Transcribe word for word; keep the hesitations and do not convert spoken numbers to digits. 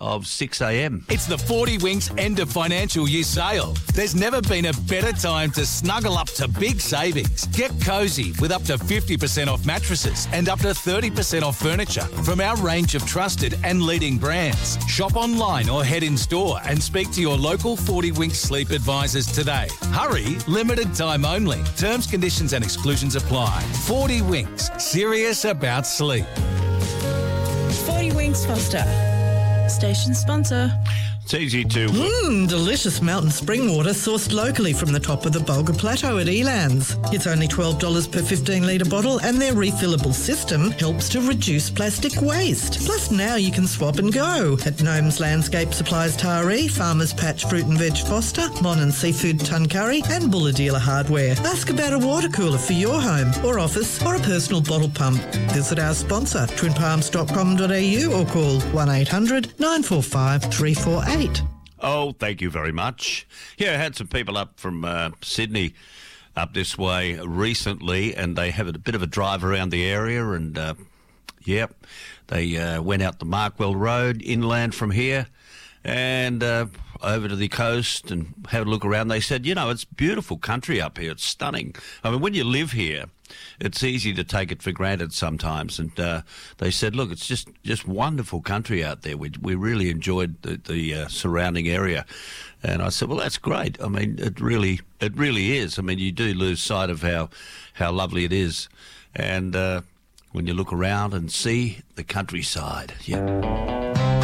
of six a m. It's the forty Winks end of financial year sale. There's never been a better time to snuggle up to big savings. Get cosy with up to fifty percent off mattresses and up to thirty percent off furniture from our range of trusted and leading brands. Shop online or head in store and speak to your local forty Winks sleep advisors today. Hurry, limited time only. Terms, conditions and exclusions apply. forty Winks, serious about sleep. forty Winks Foster, station sponsor. It's easy to... Mmm, delicious mountain spring water sourced locally from the top of the Bulga Plateau at Elands. It's only twelve dollars per fifteen litre bottle and their refillable system helps to reduce plastic waste. Plus now you can swap and go at Gnomes Landscape Supplies Taree, Farmers Patch Fruit and Veg Foster, Mon and Seafood Tuncurry and Bulladila Hardware. Ask about a water cooler for your home or office or a personal bottle pump. Visit our sponsor, twin palms dot com dot a u or call one eight hundred nine four five three four eight. Oh, thank you very much. Yeah, I had some people up from uh, Sydney up this way recently, and they have a bit of a drive around the area, and, uh, yep, they uh, went out the Markwell Road, inland from here, and uh, over to the coast and had a look around. They said, you know, it's beautiful country up here. It's stunning. I mean, when you live here, it's easy to take it for granted sometimes. And uh, they said, look, it's just, just wonderful country out there. We we really enjoyed the, the uh, surrounding area. And I said, well, that's great. I mean, it really it really is. I mean, you do lose sight of how, how lovely it is. And uh, when you look around and see the countryside, yeah.